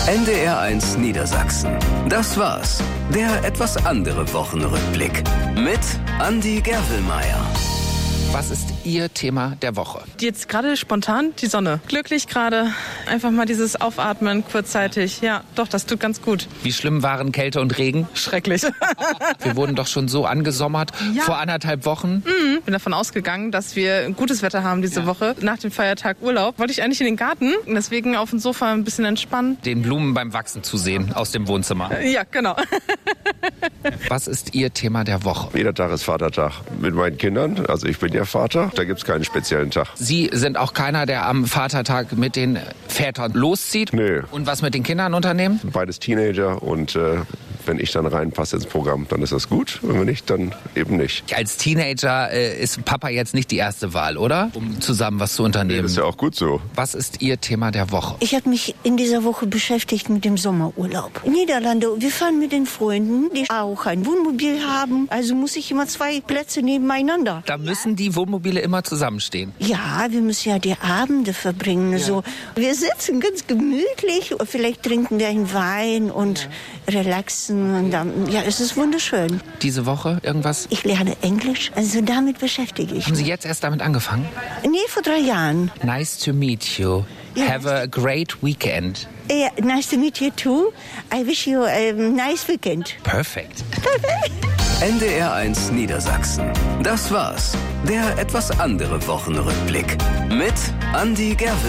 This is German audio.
NDR1 Niedersachsen. Das war's. Der etwas andere Wochenrückblick. Mit Andi Gervelmeier. Was ist Ihr Thema der Woche? Jetzt gerade spontan die Sonne. Glücklich gerade. Einfach mal dieses Aufatmen kurzzeitig. Ja, doch, das tut ganz gut. Wie schlimm waren Kälte und Regen? Schrecklich. Wir wurden doch schon so angesommert vor 1,5 Wochen. Bin davon ausgegangen, dass wir gutes Wetter haben diese Woche. Nach dem Feiertag Urlaub wollte ich eigentlich in den Garten. Deswegen auf dem Sofa ein bisschen entspannen. Den Blumen beim Wachsen zu sehen aus dem Wohnzimmer. Ja, genau. Was ist Ihr Thema der Woche? Jeder Tag ist Vatertag mit meinen Kindern. Also ich bin ja Vater, da gibt es keinen speziellen Tag. Sie sind auch keiner, der am Vatertag mit den Vätern loszieht? Nee. Und was mit den Kindern unternehmen? Beides Teenager und wenn ich dann reinpasse ins Programm, dann ist das gut. Und wenn nicht, dann eben nicht. Als Teenager ist Papa jetzt nicht die erste Wahl, oder? Um zusammen was zu unternehmen. Das ist ja auch gut so. Was ist Ihr Thema der Woche? Ich habe mich in dieser Woche beschäftigt mit dem Sommerurlaub. In Niederlande, wir fahren mit den Freunden, die auch ein Wohnmobil haben. Also muss ich immer 2 Plätze nebeneinander. Da müssen die Wohnmobile immer zusammenstehen. Ja, wir müssen ja die Abende verbringen. So. Wir sitzen ganz gemütlich, vielleicht trinken wir einen Wein und relaxen. Und dann, ja, es ist wunderschön. Diese Woche irgendwas? Ich lerne Englisch, also damit beschäftige ich Haben Sie mich. jetzt erst damit angefangen? Nee, vor 3 Jahren. Nice to meet you. Ja. Have a great weekend. Yeah, nice to meet you too. I wish you a nice weekend. Perfekt. NDR1 Niedersachsen. Das war's. Der etwas andere Wochenrückblick. Mit Andi Gervelmeier.